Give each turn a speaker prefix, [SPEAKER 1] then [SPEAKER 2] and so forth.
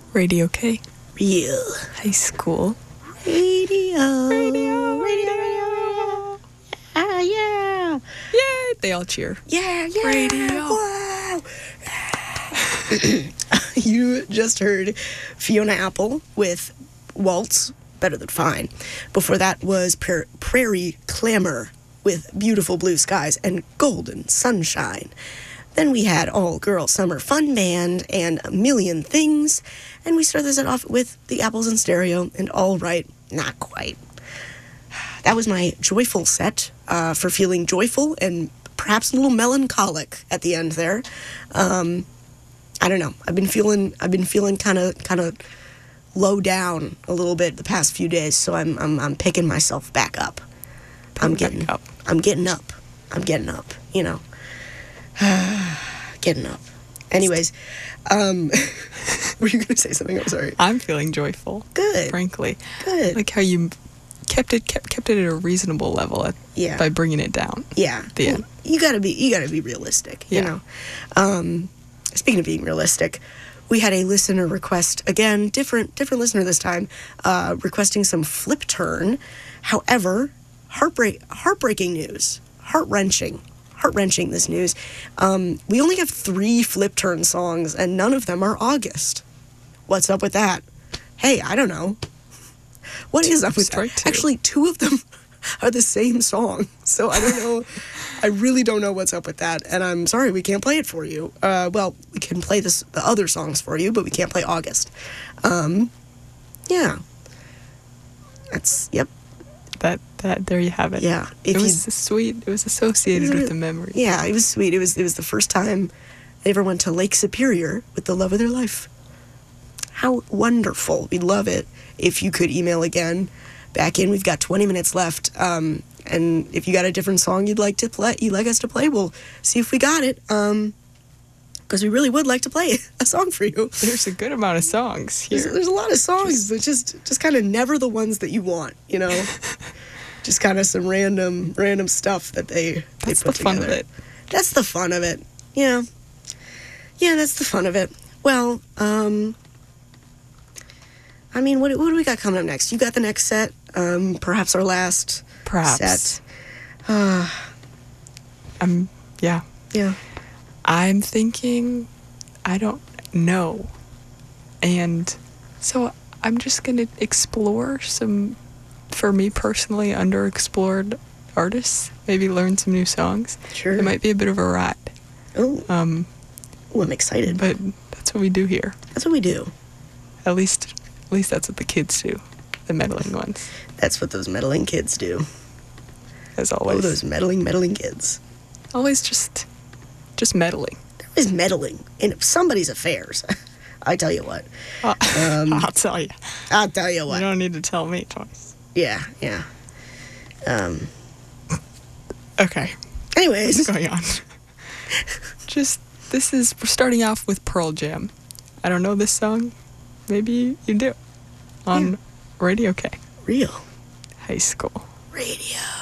[SPEAKER 1] Radio K.
[SPEAKER 2] Real
[SPEAKER 1] High school.
[SPEAKER 2] radio. Yeah.
[SPEAKER 1] Yay! They all cheer.
[SPEAKER 2] Yeah.
[SPEAKER 1] Radio.
[SPEAKER 2] Wow. You just heard Fiona Apple with Waltz, Better Than Fine. Before that was Prairie Clamor with Beautiful Blue Skies and Golden Sunshine. Then we had All-Girl Summer Fun Band and A Million Things. And we started this off with the Apples in Stereo and All Right, Not Quite. That was my joyful set for feeling joyful and perhaps a little melancholic at the end there. I don't know. I've been feeling kind of low down a little bit the past few days, so I'm picking myself back up. I'm getting up. You know, getting up. Anyways, were you gonna say something? I'm sorry.
[SPEAKER 1] I'm feeling joyful.
[SPEAKER 2] Good.
[SPEAKER 1] Frankly.
[SPEAKER 2] Good.
[SPEAKER 1] Like how you kept it at a reasonable level by bringing it down.
[SPEAKER 2] Yeah.
[SPEAKER 1] The end.
[SPEAKER 2] You gotta be realistic.
[SPEAKER 1] Yeah.
[SPEAKER 2] You know. Speaking of being realistic, we had a listener request again, different listener this time, requesting some Flip Turn. However, heartbreaking news, heart-wrenching this news. We only have 3 Flip Turn songs, and none of them are August. What's up with that? Hey, I don't know. What is up with that? Actually, 2 of them are the same song, so I don't know. I really don't know what's up with that, and I'm sorry we can't play it for you. Well, we can play the other songs for you, but we can't play August. Yeah. Yep.
[SPEAKER 1] That there you have it.
[SPEAKER 2] Yeah.
[SPEAKER 1] It was sweet. It was associated with the memory.
[SPEAKER 2] Yeah, it was sweet. It was the first time they ever went to Lake Superior with the love of their life. How wonderful. We'd love it if you could email again back in. We've got 20 minutes left. And if you got a different song you'd like us to play, we'll see if we got it. Because we really would like to play a song for you.
[SPEAKER 1] There's a good amount of songs here.
[SPEAKER 2] There's a lot of songs, but just kind of never the ones that you want, you know? Just kind of some random stuff that they put together. That's the fun of it. That's the fun of it. Yeah. Yeah, that's the fun of it. Well, I mean, what do we got coming up next? You got the next set, perhaps our last set.
[SPEAKER 1] Yeah.
[SPEAKER 2] Yeah.
[SPEAKER 1] I'm thinking, I don't know. And so I'm just going to explore some, for me personally, underexplored artists. Maybe learn some new songs.
[SPEAKER 2] Sure.
[SPEAKER 1] It might be a bit of a ride.
[SPEAKER 2] Oh. I'm excited.
[SPEAKER 1] But that's what we do here.
[SPEAKER 2] That's what we do.
[SPEAKER 1] At least that's what the kids do. The meddling ones.
[SPEAKER 2] That's what those meddling kids do.
[SPEAKER 1] As always.
[SPEAKER 2] Oh, those meddling kids.
[SPEAKER 1] Always just meddling.
[SPEAKER 2] They're always meddling in somebody's affairs. I tell you what.
[SPEAKER 1] I'll tell you.
[SPEAKER 2] I'll tell you what.
[SPEAKER 1] You don't need to tell me twice.
[SPEAKER 2] Yeah.
[SPEAKER 1] Okay.
[SPEAKER 2] Anyways.
[SPEAKER 1] What's going on? We're starting off with Pearl Jam. I don't know this song. Maybe you do. On Radio K.
[SPEAKER 2] Real.
[SPEAKER 1] High school.
[SPEAKER 2] Radio.